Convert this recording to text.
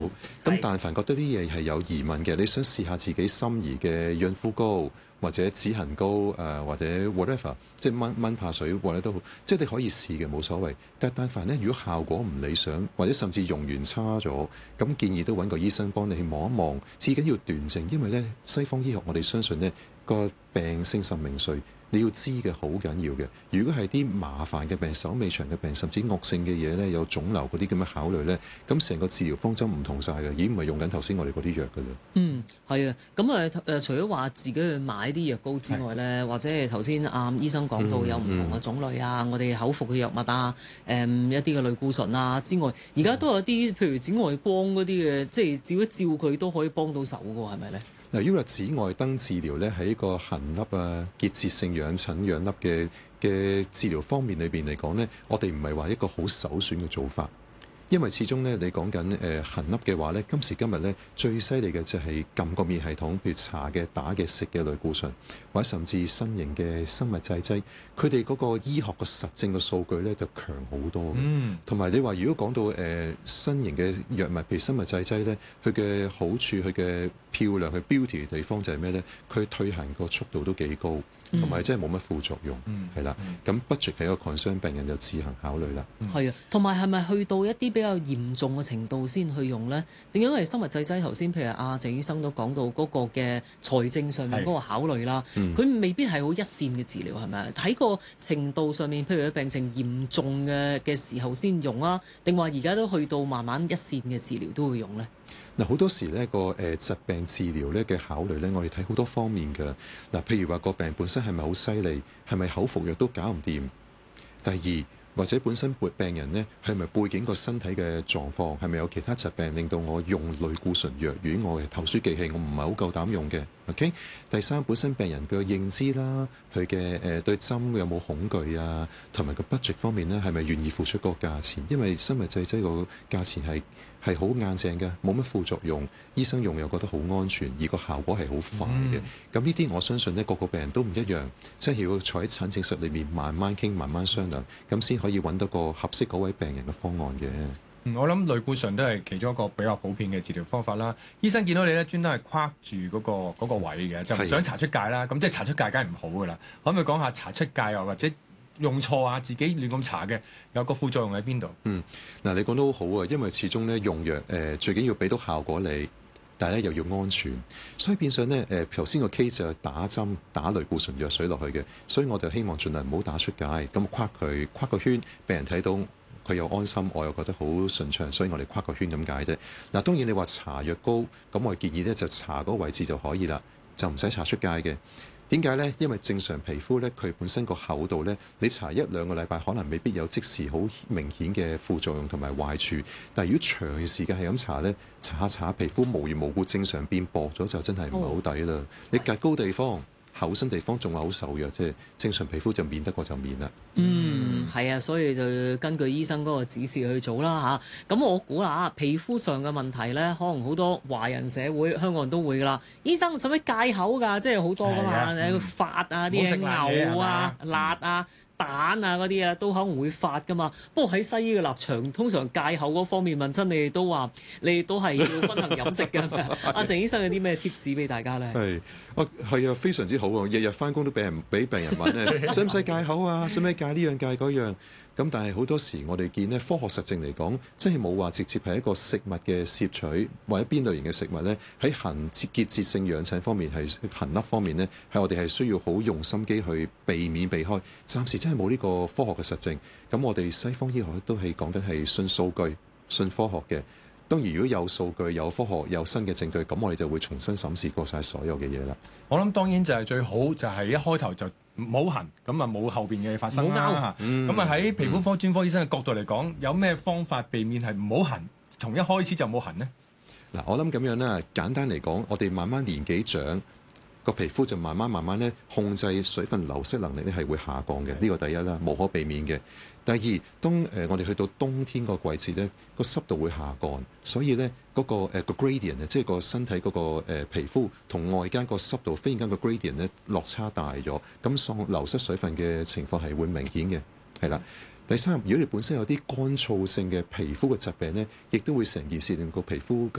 咁但凡覺得啲嘢係有疑問嘅，你想試下自己心儀嘅潤膚膏或者止痕膏或者 whatever， 即係蚊怕水或者都好，即係你可以試嘅冇所謂。但凡咧，如果效果唔理想，或者甚至用完差咗，咁建議都揾個醫生幫你去望一望。至緊要斷症，因為咧西方醫學我哋相信咧個病性甚名歲。你要知嘅好緊要嘅，如果係啲麻煩嘅病、手尾長嘅病，甚至惡性嘅嘢咧，有腫瘤嗰啲咁嘅考慮咧，咁成個治療方針唔同晒嘅，已經唔係用緊頭先我哋嗰啲藥㗎啦。 係啊，咁除咗話自己去買啲藥膏之外咧，或者係頭先醫生講到有唔同嘅種類啊，我哋口服嘅藥物啊，一啲嘅類固醇啊之外，而家都有啲譬如紫外光嗰啲嘅，即係照一照佢都可以幫到手㗎喎，係咪咧？ 嗱，因為紫外燈治療咧喺個痕粒啊、結節性養粒嘅治療方面裏邊嚟講咧，我哋唔係話一個好首選嘅做法。因為始終咧，你講緊痕粒嘅話咧，今時今日咧最犀利嘅就係撳個免疫系統，譬如搽嘅、打嘅、食嘅類固醇，或者甚至新型嘅生物製劑，佢哋嗰個醫學嘅實證嘅數據咧就強好多嘅。同埋你話如果講到新型嘅藥物，譬如生物製劑咧，佢嘅好處、佢嘅漂亮、佢 beauty 嘅地方就係咩咧？佢退行個速度都幾高。同埋真係冇乜副作用，係啦。咁 budget 係一個 concern，病人就自行考慮啦。 係啊，同埋係咪去到一啲比較嚴重嘅程度先去用咧？定因為生物製劑頭先，譬如鄭醫生都講到嗰個嘅財政上面嗰個考慮啦，佢未必係好一線嘅治療，係咪？睇個程度上面，譬如病情嚴重嘅時候先用啊，定話而家都去到慢慢一線嘅治療都會用咧？ 嗱，好多時呢個疾病治療咧嘅考慮咧，我哋睇好多方面嘅。嗱，譬如話個病本身係咪好犀利，係咪口服藥都搞唔掂？第二，或者本身病人呢，係咪背景個身體嘅狀況，係咪有其他疾病令到我用類固醇藥丸，我嘅頭書記器我唔係好夠膽用嘅。OK， 第三，本身病人嘅認知啦，佢嘅對針有冇恐懼啊，同埋個 budget 方面呢，係咪願意付出個價錢？因為生物製劑個價錢係好硬淨嘅，冇乜副作用，醫生用又覺得好安全，而個效果係好快嘅。咁呢啲我相信呢，個病人都唔一樣，即係要坐喺診症室裏面慢慢傾、慢慢商量，咁先可以揾到個合適嗰位病人嘅方案嘅。 我諗類固醇都係其中一個比較普遍嘅治療方法啦。醫生見到你咧，專登係框住嗰個位嘅，就唔想搽出界啦。咁即係搽出界梗係唔好噶啦。可唔可以講下搽出界又或者用錯啊，自己亂咁搽嘅有個副作用喺邊度？ 嗱，你講得好好啊，因為始終咧用藥最緊要俾到效果你，但係咧又要安全，所以變相咧頭先個 case 就係打針打類固醇藥水落去嘅，所以我就希望盡量唔好打出界，咁框個圈，俾人睇到。佢又安心，我又覺得好順暢，所以我哋跨個圈咁解啫。嗱，當然你話搽藥膏，咁我建議咧就搽嗰個位置就可以啦，就唔使搽出界嘅。點解呢？因為正常皮膚咧，佢本身個厚度咧，你搽1-2個禮拜可能未必有即時好明顯嘅副作用同埋壞處。但係如果長時間係咁搽咧，搽下皮膚無緣無故正常變薄咗，就真係唔係好抵啦。你隔高地方。厚身地方仲係好受藥，即係正常皮膚就免得過就免啦。 係啊，所以就根據醫生嗰個指示去做啦嚇。咁我估啦，皮膚上嘅問題咧，可能好多華人社會、香港人都會噶啦。醫生使唔使戒口㗎？即係好多噶嘛，發啊啲牛啊、辣啊。蛋啊嗰啲啊都可能會發噶嘛，不過喺西醫嘅立場，通常戒口嗰方面問親你哋都話，你哋都係要均衡飲食嘅。鄭醫生有啲咩 tips 俾大家咧？ 係啊，非常之好啊！日日翻工都俾病人問咧，使唔使戒口啊？使唔使戒呢樣戒嗰樣？咁但係好多時我哋見呢科學實證嚟講，真係冇話直接係一個食物嘅攝取或者邊類型嘅食物咧，喺結節性養疹方面係痕粒方面呢，係我哋係需要好用心機去避開。暫時真係冇呢個科學嘅實證。咁我哋西方醫學都係講緊係信數據、信科學嘅。當然如果有數據、有科學、有新嘅證據，咁我哋就會重新審視過晒所有嘅嘢啦。 我諗當然就係最好就係一開頭就冇痕，咁啊冇後邊嘅嘢發生啦。咁啊喺皮膚科專科醫生嘅角度嚟講，有咩方法避免係唔好痕，從一開始就冇痕呢？ 嗱，我諗咁樣啦，簡單嚟講，我哋慢慢年紀長，個皮膚就慢慢咧控制水分流失能力咧係會下降嘅，呢個第一啦，無可避免嘅。第二，當我哋去到冬天個季節咧，個濕度會下降，所以咧嗰個gradient 即係個身體嗰個皮膚同外間個濕度忽然間個 gradient 咧落差大咗，咁流失水分嘅情況係會明顯嘅，係啦。 第三，如果你本身有啲乾燥性嘅皮膚嘅疾病咧，亦都會成件事令個皮膚